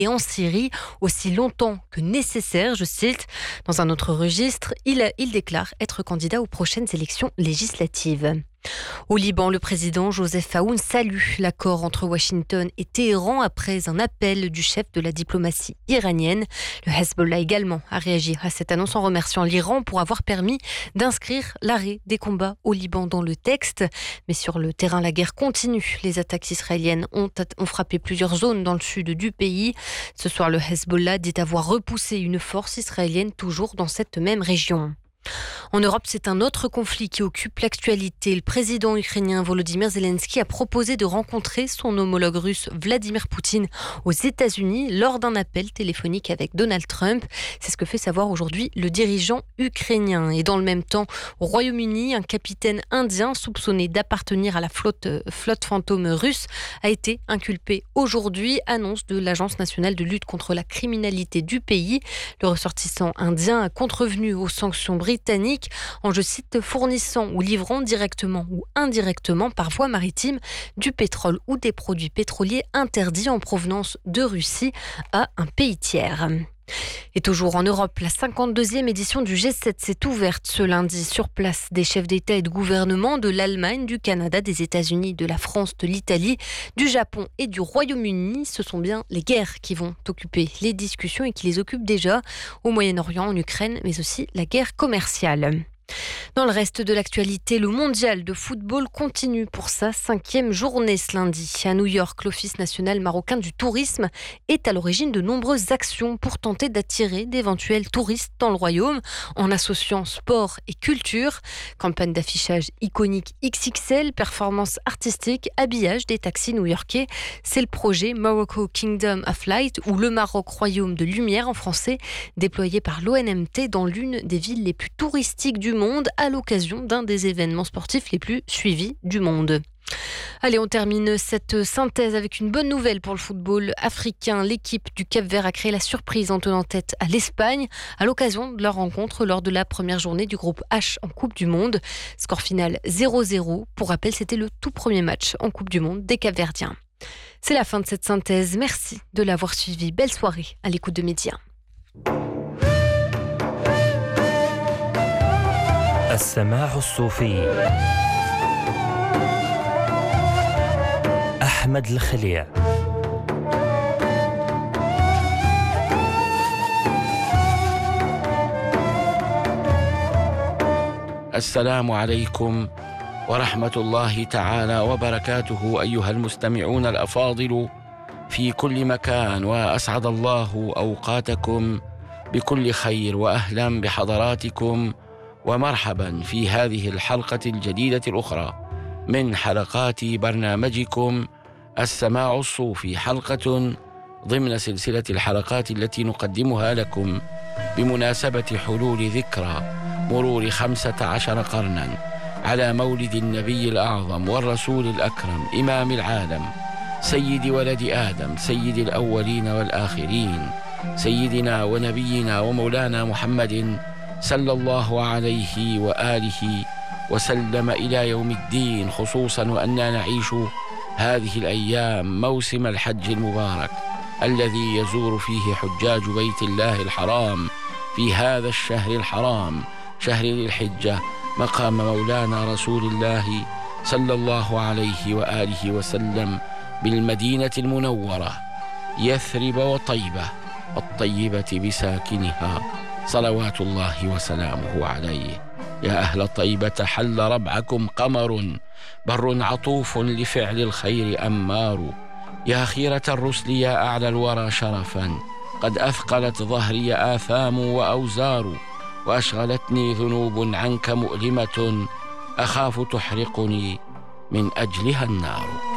et en Syrie aussi longtemps que nécessaire, je cite. Dans un autre registre, il déclare être candidat aux prochaines élections législatives. Au Liban, le président Joseph Aoun salue l'accord entre Washington et Téhéran après un appel du chef de la diplomatie iranienne. Le Hezbollah également a réagi à cette annonce en remerciant l'Iran pour avoir permis d'inscrire l'arrêt des combats au Liban dans le texte. Mais sur le terrain, la guerre continue. Les attaques israéliennes ont frappé plusieurs zones dans le sud du pays. Ce soir, le Hezbollah dit avoir repoussé une force israélienne toujours dans cette même région. En Europe, c'est un autre conflit qui occupe l'actualité. Le président ukrainien Volodymyr Zelensky a proposé de rencontrer son homologue russe Vladimir Poutine aux États-Unis lors d'un appel téléphonique avec Donald Trump. C'est ce que fait savoir aujourd'hui le dirigeant ukrainien. Et dans le même temps, au Royaume-Uni, un capitaine indien soupçonné d'appartenir à la flotte fantôme russe a été inculpé aujourd'hui, annonce de l'Agence nationale de lutte contre la criminalité du pays. Le ressortissant indien a contrevenu aux sanctions britanniques en, je cite, fournissant ou livrant directement ou indirectement par voie maritime du pétrole ou des produits pétroliers interdits en provenance de Russie à un pays tiers. Et toujours en Europe, la 52e édition du G7 s'est ouverte ce lundi sur place. Des chefs d'État et de gouvernement de l'Allemagne, du Canada, des États-Unis, de la France, de l'Italie, du Japon et du Royaume-Uni. Ce sont bien les guerres qui vont occuper les discussions et qui les occupent déjà au Moyen-Orient, en Ukraine, mais aussi la guerre commerciale. Dans le reste de l'actualité, le mondial de football continue pour sa 5e journée ce lundi. À New York, l'Office national marocain du tourisme est à l'origine de nombreuses actions pour tenter d'attirer d'éventuels touristes dans le royaume en associant sport et culture. Campagne d'affichage iconique XXL, performance artistique, habillage des taxis new-yorkais. C'est le projet Morocco Kingdom of Light ou le Maroc Royaume de Lumière en français, déployé par l'ONMT dans l'une des villes les plus touristiques du monde à l'occasion d'un des événements sportifs les plus suivis du monde. Allez, on termine cette synthèse avec une bonne nouvelle pour le football africain. L'équipe du Cap-Vert a créé la surprise en tenant tête à l'Espagne à l'occasion de leur rencontre lors de la première journée du groupe H en Coupe du Monde. Score final 0-0. Pour rappel, c'était le tout premier match en Coupe du Monde des Cap-Verdiens. C'est la fin de cette synthèse. Merci de l'avoir suivi. Belle soirée à l'écoute de Média. السماع الصوفي أحمد الخليع. السلام عليكم ورحمة الله تعالى وبركاته أيها المستمعون الأفاضل في كل مكان، وأسعد الله أوقاتكم بكل خير، وأهلا بحضراتكم ومرحبا في هذه الحلقة الجديدة الأخرى من حلقات برنامجكم السماع الصوفي، حلقة ضمن سلسلة الحلقات التي نقدمها لكم بمناسبة حلول ذكرى مرور 15 قرنا على مولد النبي الأعظم والرسول الأكرم إمام العالم سيد ولد آدم سيد الأولين والآخرين سيدنا ونبينا ومولانا محمد صلى الله عليه وآله وسلم إلى يوم الدين، خصوصا وأننا نعيش هذه الأيام موسم الحج المبارك الذي يزور فيه حجاج بيت الله الحرام في هذا الشهر الحرام شهر ذي الحجة مقام مولانا رسول الله صلى الله عليه وآله وسلم بالمدينة المنورة يثرب وطيبة الطيبة بساكنها صلوات الله وسلامه عليه. يا أهل طيبة حل ربعكم قمر بر عطوف لفعل الخير أمار. يا خيرة الرسل يا أعلى الورى شرفا قد أثقلت ظهري آثام وأوزار، وأشغلتني ذنوب عنك مؤلمة أخاف تحرقني من أجلها النار.